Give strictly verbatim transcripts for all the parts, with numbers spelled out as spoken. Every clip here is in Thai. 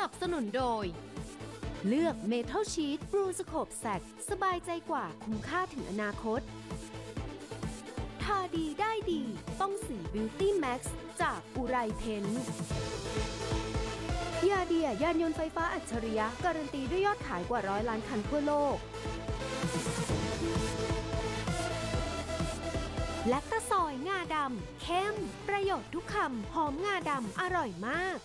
นับสนุนโดยเลือกเมทัลชีทบลูสโคปแซกสบายใจกว่าคุ้มค่าถึงอนาคตทาดีได้ดีต้องสีบิวตี้แม็กซ์จากอุไรเพนยาเดียยานยนต์ไฟฟ้าอัจฉริยะการันตีด้วยยอดขายกว่าร้อยล้านคันทั่วโลกและกระสอยงาดำเข้มประโยชน์ทุกคำหอมงาดำอร่อยมาก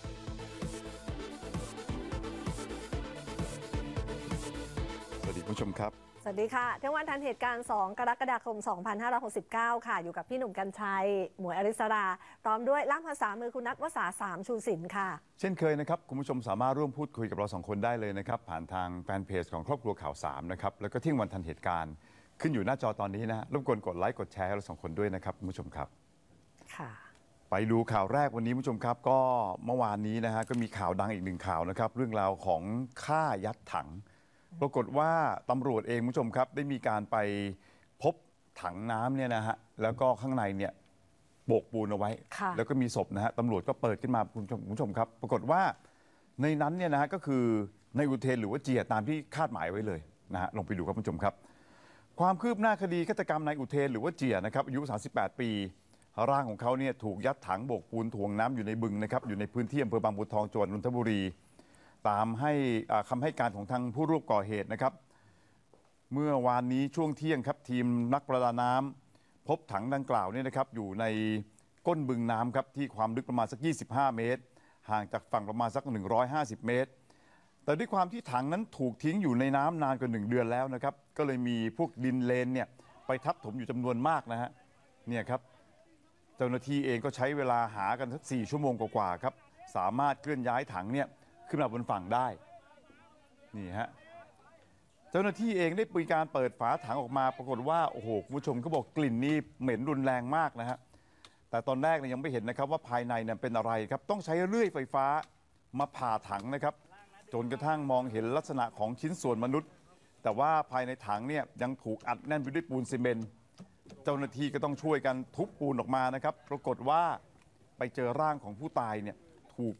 สวัสดีคุณผู้ชมครับสวัสดีค่ะเที่ยงวันทันเหตุการณ์สองกรกฎาคมสองพันห้าร้อยหกสิบเก้าค่ะอยู่กับพี่หนุ่มกรรชัยหมวยอริสราพร้อมด้วยล่ามภาษามือคุณนัทวสาสามชูศิลป์ค่ะเช่นเคยนะครับคุณผู้ชมสามารถร่วมพูดคุยกับเราสองคนได้เลยนะครับผ่านทางแฟนเพจของครอบครัวข่าวสามนะครับแล้วก็เที่ยงวันทันเหตุการณ์ขึ้นอยู่หน้าจอตอนนี้นะรบกวนกดไลค์กดแชร์ให้เราสองคนด้วยนะครับคุณผู้ชมครับค่ะไปดูข่าวแรกวันนี้คุณผู้ชมครับก็เมื่อวานนี้นะฮะก็มีข่าวดังอีกหนึ่งข่าวนะครับเรื่องราวของฆ่ายัดถังปรากฏว่าตำรวจเองคุณผู้ชมครับได้มีการไปพบถังน้ำเนี่ยนะฮะแล้วก็ข้างในเนี่ยโบกปูนเอาไว้แล้วก็มีศพนะฮะตำรวจก็เปิดขึ้นมาคุณผู้ชมครับปรากฏว่าในนั้นเนี่ยนะฮะก็คือในอุเทนหรือว่าเจียตามที่คาดหมายไว้เลยนะฮะลองไปดูครับคุณผู้ชมครับความคืบหน้าคดีฆาตกรรมนายอุเทนหรือว่าเจียนะครับอายุสามสิบแปดปีร่างของเขาเนี่ยถูกยัดถังโบกปูนถ่วงน้ำอยู่ในบึงนะครับอยู่ในพื้นที่อำเภอบางบัวทองจังหวัดนนทบุรีตามให้คำให้การของทางผู้ร่วมก่อเหตุนะครับเมื่อวานนี้ช่วงเที่ยงครับทีมนักประดาน้ำพบถังดังกล่าวเนี่ยนะครับอยู่ในก้นบึงน้ำครับที่ความลึกประมาณสักยี่สิบห้าเมตรห่างจากฝั่งประมาณสักหนึ่งร้อยห้าสิบเมตรแต่ด้วยความที่ถังนั้นถูกทิ้งอยู่ในน้ำนานกว่าหนึ่งเดือนแล้วนะครับก็เลยมีพวกดินเลนเนี่ยไปทับถมอยู่จำนวนมากนะฮะเนี่ยครับเจ้าหน้าที่เองก็ใช้เวลาหากันสักสี่ชั่วโมงกว่าๆครับสามารถเคลื่อนย้ายถังเนี่ยขึ้นมาบนฝั่งได้นี่ฮะเจ้าหน้าที่เองได้มีการเปิดฝาถังออกมาปรากฏว่าโอ้โหคุณผู้ชมเขาบอกกลิ่นนี่เหม็นรุนแรงมากนะฮะแต่ตอนแรกเนี่ยยังไม่เห็นนะครับว่าภายในเนี่ยเป็นอะไรครับต้องใช้เลื่อยไฟฟ้ามาผ่าถังนะครับจนกระทั่งมองเห็นลักษณะของชิ้นส่วนมนุษย์แต่ว่าภายในถังเนี่ยยังถูกอัดแน่นไปด้วยปูนซีเมนต์เจ้าหน้าที่ก็ต้องช่วยกันทุบปูนออกมานะครับปรากฏว่าไปเจอร่างของผู้ตายเนี่ย